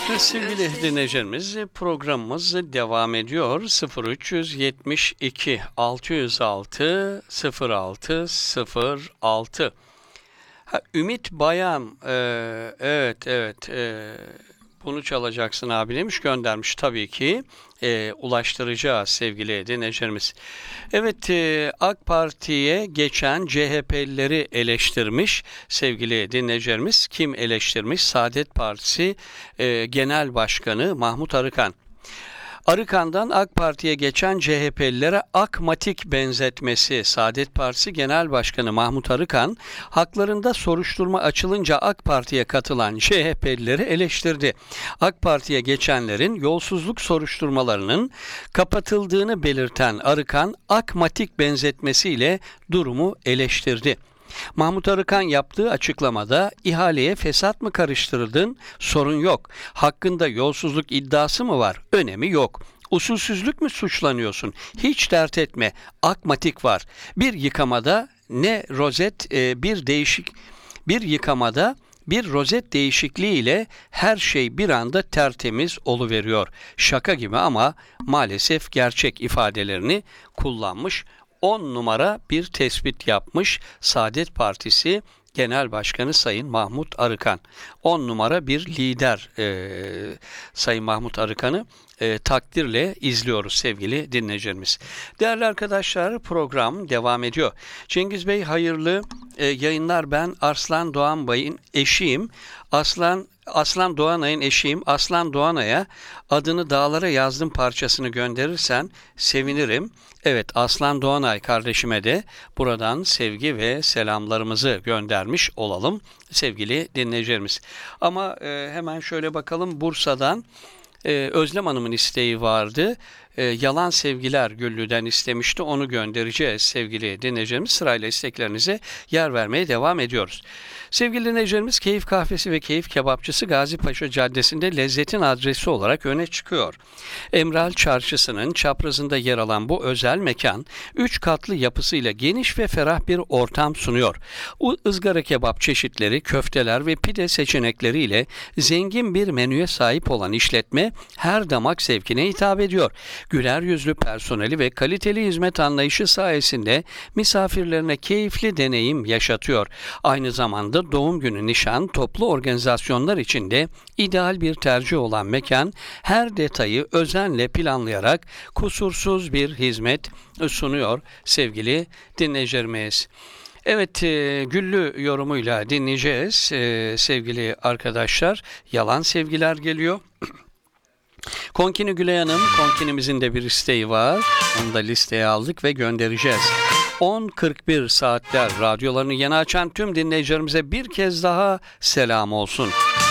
Sevgili dinleyicilerimiz, programımız devam ediyor. 0372 606 0606. Ümit Bayan, evet, bunu çalacaksın abi demiş, göndermiş tabii ki. Ulaştıracağız sevgili dinleyicilerimiz. Evet, AK Parti'ye geçen CHP'lileri eleştirmiş sevgili dinleyicilerimiz. Kim eleştirmiş? Saadet Partisi Genel Başkanı Mahmut Arıkan. Arıkan'dan AK Parti'ye geçen CHP'lilere akmatik benzetmesi. Saadet Partisi Genel Başkanı Mahmut Arıkan, haklarında soruşturma açılınca AK Parti'ye katılan CHP'lileri eleştirdi. AK Parti'ye geçenlerin yolsuzluk soruşturmalarının kapatıldığını belirten Arıkan, akmatik benzetmesiyle durumu eleştirdi. Mahmut Arıkan yaptığı açıklamada ihaleye fesat mı karıştırıldın? Sorun yok. Hakkında yolsuzluk iddiası mı var? Önemi yok. Usulsüzlük mü suçlanıyorsun? Hiç dert etme. Akmatik var. Bir yıkamada bir rozet değişikliği ile her şey bir anda tertemiz oluveriyor. Şaka gibi ama maalesef gerçek ifadelerini kullanmış. 10 numara bir tespit yapmış Saadet Partisi Genel Başkanı Sayın Mahmut Arıkan. 10 numara bir lider Sayın Mahmut Arıkan'ı takdirle izliyoruz sevgili dinleyicilerimiz. Değerli arkadaşlar, program devam ediyor. Cengiz Bey hayırlı yayınlar. Ben Arslan Doğan Bey'in eşiyim. Aslan Doğanay'ın eşiyim. Aslan Doğanay'a adını dağlara yazdım parçasını gönderirsen sevinirim. Evet, Aslan Doğanay kardeşime de buradan sevgi ve selamlarımızı göndermiş olalım sevgili dinleyicilerimiz. Ama hemen şöyle bakalım, Bursa'dan Özlem Hanım'ın isteği vardı. Yalan Sevgiler Güllü'den istemişti. Onu göndereceğiz sevgili dinleyicilerimiz. Sırayla isteklerinize yer vermeye devam ediyoruz. Sevgili dinleyicilerimiz, Keyif Kahvesi ve Keyif Kebapçısı Gazi Paşa Caddesi'nde lezzetin adresi olarak öne çıkıyor. Emral Çarşısı'nın çaprazında yer alan bu özel mekan 3 katlı yapısıyla geniş ve ferah bir ortam sunuyor. Izgara kebap çeşitleri, köfteler ve pide seçenekleriyle zengin bir menüye sahip olan işletme her damak zevkine hitap ediyor. Güler yüzlü personeli ve kaliteli hizmet anlayışı sayesinde misafirlerine keyifli deneyim yaşatıyor. Aynı zamanda doğum günü, nişan, toplu organizasyonlar için de ideal bir tercih olan mekan her detayı özenle planlayarak kusursuz bir hizmet sunuyor sevgili dinleyicilerimiz. Evet, Güllü yorumuyla dinleyeceğiz sevgili arkadaşlar. Yalan Sevgiler geliyor. Konkini Gülay Hanım, konkinimizin de bir isteği var. Onu da listeye aldık ve göndereceğiz. 10.41 saatler radyolarını yeni açan tüm dinleyicilerimize bir kez daha selam olsun.